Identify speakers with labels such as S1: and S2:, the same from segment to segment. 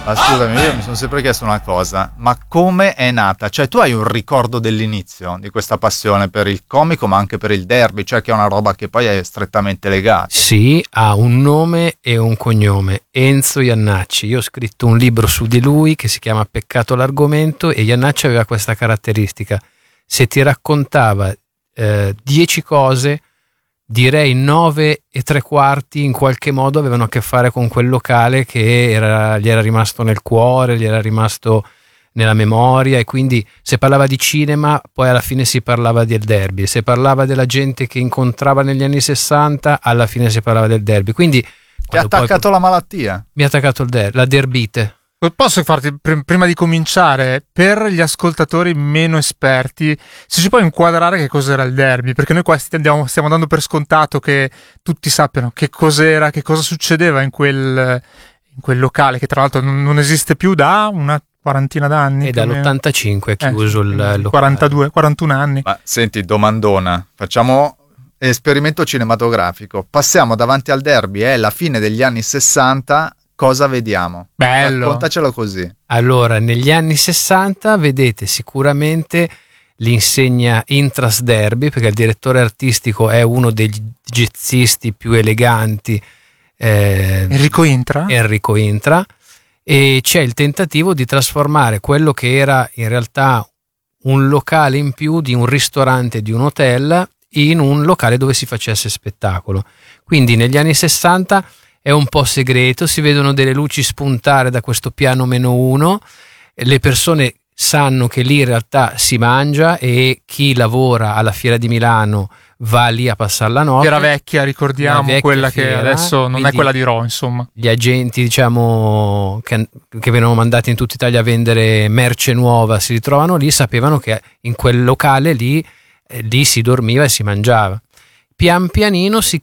S1: Ma scusami, io mi sono sempre chiesto una cosa, ma come è nata? Cioè tu hai un ricordo dell'inizio di questa passione per il comico ma anche per il derby, cioè che è una roba che poi è strettamente legata.
S2: Sì, ha un nome e un cognome, Enzo Jannacci. Io ho scritto un libro su di lui che si chiama Peccato l'argomento, e Jannacci aveva questa caratteristica: se ti raccontava 10 cose, direi 9 3/4 in qualche modo avevano a che fare con quel locale che gli era rimasto nel cuore, gli era rimasto nella memoria, e quindi se parlava di cinema poi alla fine si parlava del derby, se parlava della gente che incontrava negli anni 60 alla fine si parlava del derby. Quindi
S1: ti ha attaccato la malattia?
S2: Mi ha attaccato la derbite.
S3: Posso farti, prima di cominciare, per gli ascoltatori meno esperti, se ci puoi inquadrare che cos'era il derby, perché noi qua stiamo dando per scontato che tutti sappiano che cos'era, che cosa succedeva in quel locale, che tra l'altro non esiste più da una quarantina d'anni.
S2: E dall'85 è chiuso il locale.
S3: 41 anni.
S1: Ma senti, domandona, facciamo esperimento cinematografico, passiamo davanti al derby, è la fine degli anni 60, cosa vediamo?
S3: Bello.
S1: Raccontacelo così.
S2: Allora, negli anni 60 vedete sicuramente l'insegna Intras Derby, perché il direttore artistico è uno degli jazzisti più eleganti,
S3: Enrico Intra,
S2: e c'è il tentativo di trasformare quello che era in realtà un locale in più di un ristorante, di un hotel, in un locale dove si facesse spettacolo. Quindi negli anni 60 è un po' segreto, si vedono delle luci spuntare da questo piano -1, le persone sanno che lì in realtà si mangia, e chi lavora alla Fiera di Milano va lì a passare la notte.
S3: Fiera vecchia, ricordiamo, quella
S2: fiera,
S3: che adesso non è quella di Rho, insomma.
S2: Gli agenti, diciamo, che venivano mandati in tutta Italia a vendere merce nuova, si ritrovano lì, sapevano che in quel locale lì si dormiva e si mangiava. Pian pianino si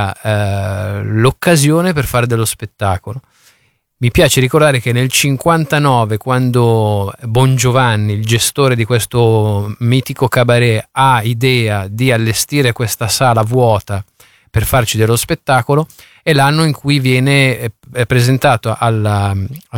S2: crea l'occasione per fare dello spettacolo. Mi piace ricordare che nel 59, quando Bongiovanni, il gestore di questo mitico cabaret, ha idea di allestire questa sala vuota per farci dello spettacolo, è l'anno in cui viene presentato alla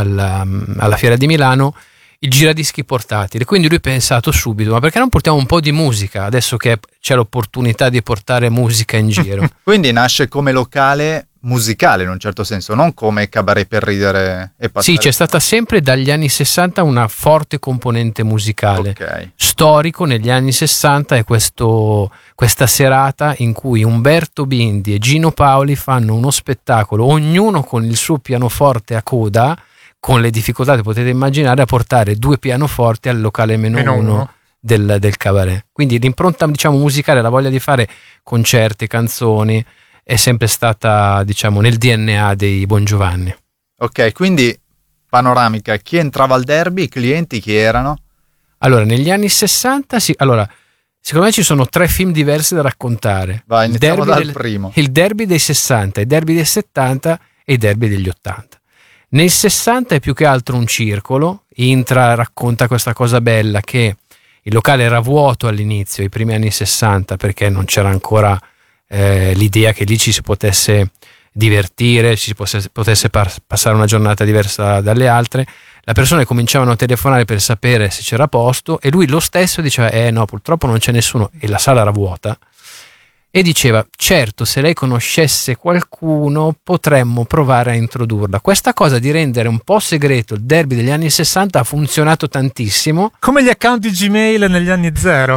S2: Fiera di Milano il giradischi portatile. Quindi lui ha pensato subito: ma perché non portiamo un po' di musica adesso che c'è l'opportunità di portare musica in giro?
S1: Quindi nasce come locale musicale in un certo senso, non come cabaret per ridere e passare.
S2: Sì, c'è stata sempre dagli anni 60 una forte componente musicale.
S1: Okay.
S2: Storico negli anni 60 è questa serata in cui Umberto Bindi e Gino Paoli fanno uno spettacolo, ognuno con il suo pianoforte a coda, con le difficoltà che potete immaginare, a portare 2 pianoforti al locale -1 del cabaret. Quindi l'impronta, diciamo, musicale, la voglia di fare concerti, canzoni, è sempre stata, diciamo, nel DNA dei Bongiovanni.
S1: Ok, quindi panoramica, chi entrava al derby, i clienti chi erano?
S2: Allora, negli anni 60, secondo me ci sono 3 film diversi da raccontare.
S1: Vai, iniziamo dal primo.
S2: Il derby dei 60, il derby dei 70 e i derby degli 80. Nel 60 è più che altro un circolo. Intra racconta questa cosa bella, che il locale era vuoto all'inizio, i primi anni 60, perché non c'era ancora l'idea che lì ci si potesse divertire, ci si potesse passare una giornata diversa dalle altre. Le persone cominciavano a telefonare per sapere se c'era posto, e lui lo stesso diceva no, purtroppo non c'è nessuno, e la sala era vuota, e diceva: certo, se lei conoscesse qualcuno potremmo provare a introdurla. Questa cosa di rendere un po' segreto il derby degli anni 60 ha funzionato tantissimo,
S3: come gli account di Gmail negli anni 0.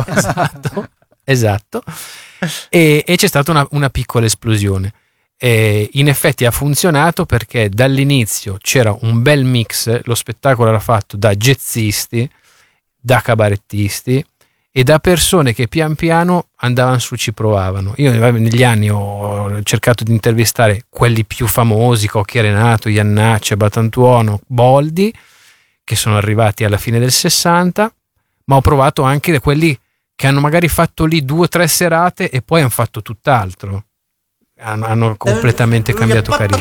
S2: esatto. E c'è stata una piccola esplosione. In effetti ha funzionato, perché dall'inizio c'era un bel mix, lo spettacolo era fatto da jazzisti, da cabarettisti e da persone che pian piano andavano su, ci provavano. Io negli anni ho cercato di intervistare quelli più famosi, Cocchi Renato, Jannacci, Batantuono, Boldi, che sono arrivati alla fine del 60, ma ho provato anche da quelli che hanno magari fatto lì 2 o 3 serate e poi hanno fatto tutt'altro. Hanno completamente cambiato carriera.